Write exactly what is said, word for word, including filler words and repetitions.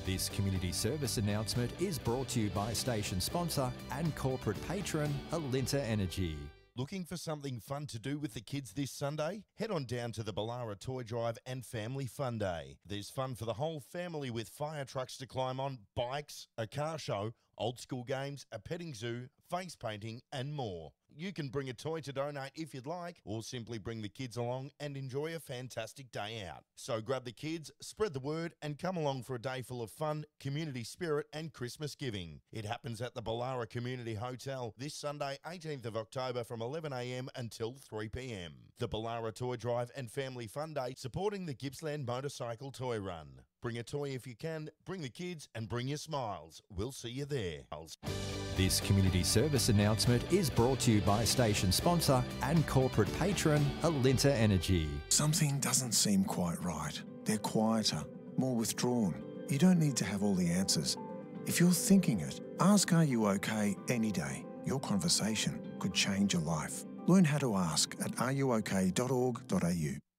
This community service announcement is brought to you by station sponsor and corporate patron Alinta Energy. Looking for something fun to do with the kids this Sunday? Head on down to the Ballara Toy Drive and Family Fun Day. There's fun for the whole family with fire trucks to climb on, bikes, a car show, old school games, a petting zoo, face painting and more. You can bring a toy to donate if you'd like, or simply bring the kids along and enjoy a fantastic day out. So grab the kids, spread the word and come along for a day full of fun, community spirit and Christmas giving. It happens at the Ballara Community Hotel this Sunday eighteenth of October from eleven a m until three p m. The Ballara Toy Drive and Family Fun Day supporting the Gippsland Motorcycle Toy Run. Bring a toy if you can, bring the kids and bring your smiles. We'll see you there. This community service announcement is brought to you by station sponsor and corporate patron Alinta Energy. Something doesn't seem quite right. They're quieter, more withdrawn. You don't need to have all the answers. If you're thinking it, ask Are You OK any day. Your conversation could change your life. Learn how to ask at are you ok dot org dot a u.